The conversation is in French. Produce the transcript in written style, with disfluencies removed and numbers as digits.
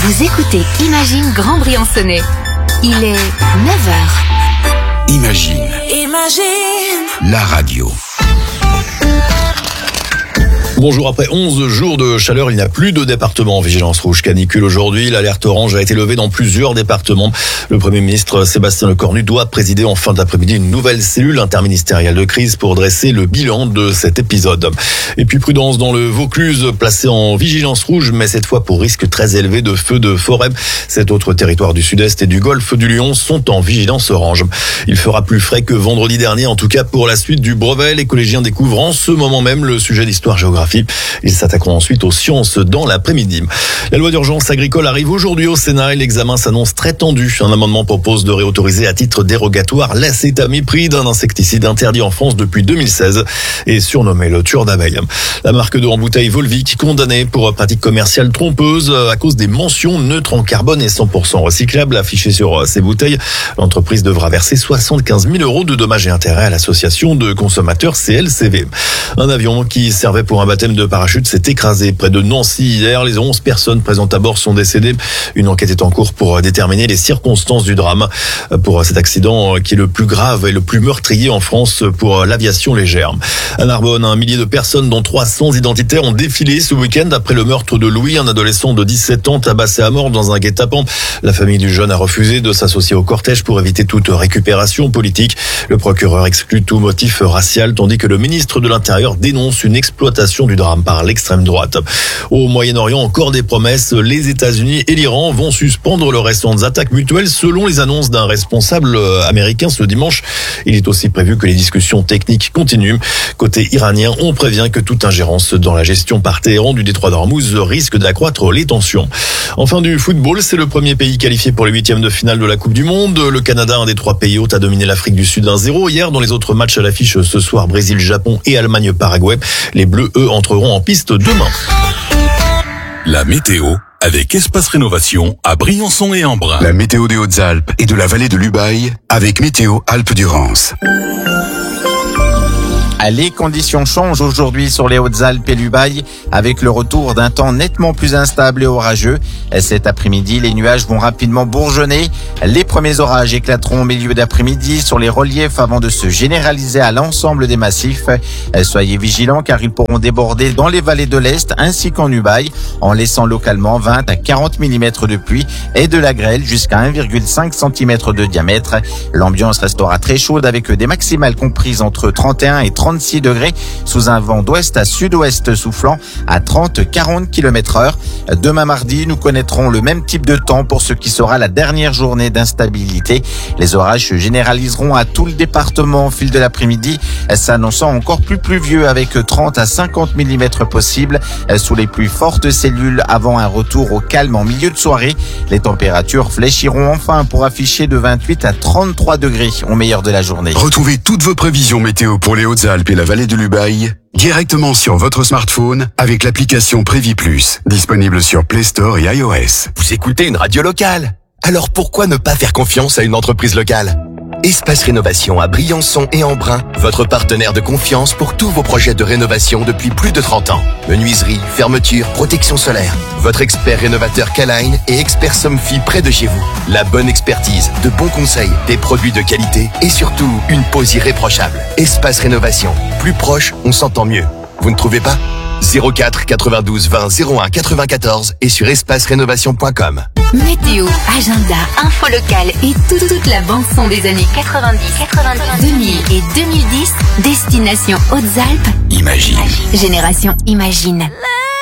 Vous écoutez Imagine Grand Briançonnais. Il est 9h. Imagine. La radio. Bonjour, après 11 jours de chaleur, il n'y a plus de département en vigilance rouge canicule aujourd'hui. L'alerte orange a été levée dans plusieurs départements. Le Premier ministre Sébastien Lecornu doit présider en fin d'après-midi une nouvelle cellule interministérielle de crise pour dresser le bilan de cet épisode. Et puis prudence dans le Vaucluse, placé en vigilance rouge, mais cette fois pour risque très élevé de feux de forêt. Cet autre territoire du sud-est et du golfe du Lion sont en vigilance orange. Il fera plus frais que vendredi dernier, en tout cas pour la suite du brevet. Les collégiens découvrent en ce moment même le sujet d'histoire-géographie. Ils s'attaqueront ensuite aux sciences dans l'après-midi. La loi d'urgence agricole arrive aujourd'hui au Sénat et l'examen s'annonce très tendu. Un amendement propose de réautoriser à titre dérogatoire l'acétamiprid, un insecticide interdit en France depuis 2016 et surnommé le tueur d'abeilles. La marque d'eau en bouteille Volvic, condamnée pour pratique commerciale trompeuse à cause des mentions neutres en carbone et 100% recyclables affichées sur ces bouteilles. L'entreprise devra verser 75 000 € de dommages et intérêts à l'association de consommateurs CLCV. Un avion qui servait pour un baptême de parachute s'est écrasé près de Nancy hier. Les 11 personnes présentes à bord sont décédées. Une enquête est en cours pour déterminer les circonstances du drame. Pour cet accident qui est le plus grave et le plus meurtrier en France pour l'aviation légère. À Narbonne, un millier de personnes, dont 300 identitaires, ont défilé ce week-end après le meurtre de Louis, un adolescent de 17 ans tabassé à mort dans un guet-apens. La famille du jeune a refusé de s'associer au cortège pour éviter toute récupération politique. Le procureur exclut tout motif racial, tandis que le ministre de l'Intérieur dénonce une exploitation du drame par l'extrême droite. Au Moyen-Orient, encore des promesses. Les États-Unis et l'Iran vont suspendre leurs récentes attaques mutuelles selon les annonces d'un responsable américain ce dimanche. Il est aussi prévu que les discussions techniques continuent. Côté iranien, on prévient que toute ingérence dans la gestion par Téhéran du détroit d'Ormuz risque d'accroître les tensions. Enfin, du football, c'est le premier pays qualifié pour les huitièmes de finale de la Coupe du Monde. Le Canada, un des trois pays hôtes, a dominé l'Afrique du Sud 1-0 hier. Dans les autres matchs à l'affiche ce soir, Brésil, Japon et Allemagne-Paraguay. Les Bleus, eux, entreront en piste demain. La météo avec Espace Rénovation à Briançon et Embrun. La météo des Hautes-Alpes et de la vallée de l'Ubaye avec Météo Alpes-Durance. Les conditions changent aujourd'hui sur les Hautes-Alpes et l'Ubaye avec le retour d'un temps nettement plus instable et orageux. Cet après-midi, les nuages vont rapidement bourgeonner. Les premiers orages éclateront au milieu d'après-midi sur les reliefs avant de se généraliser à l'ensemble des massifs. Soyez vigilants car ils pourront déborder dans les vallées de l'Est ainsi qu'en Ubaye en laissant localement 20 à 40 mm de pluie et de la grêle jusqu'à 1,5 cm de diamètre. L'ambiance restera très chaude avec des maximales comprises entre 31 et 36 degrés sous un vent d'ouest à sud-ouest soufflant à 30-40 km/h. Demain mardi, nous connaîtrons le même type de temps pour ce qui sera la dernière journée d'instabilité. Les orages se généraliseront à tout le département au fil de l'après-midi, s'annonçant encore plus pluvieux avec 30 à 50 mm possibles sous les plus fortes cellules avant un retour au calme en milieu de soirée. Les températures fléchiront enfin pour afficher de 28 à 33 degrés au meilleur de la journée. Retrouvez toutes vos prévisions météo pour les Hautes-Alpes et la vallée de l'Ubaye directement sur votre smartphone avec l'application Prévis Plus, disponible sur Play Store et iOS. Vous écoutez une radio locale? Alors pourquoi ne pas faire confiance à une entreprise locale? Espace Rénovation à Briançon et Embrun, votre partenaire de confiance pour tous vos projets de rénovation depuis plus de 30 ans. Menuiserie, fermeture, protection solaire. Votre expert rénovateur Caline et expert Somfy près de chez vous. La bonne expertise, de bons conseils, des produits de qualité et surtout une pose irréprochable. Espace Rénovation. Plus proche, on s'entend mieux. Vous ne trouvez pas? 04 92 20 01 94 et sur espacerénovation.com. Météo, agenda, info locale et toute la bande-son des années 90, 2000 et 2010. Destination Hautes-Alpes. Imagine. Génération Imagine.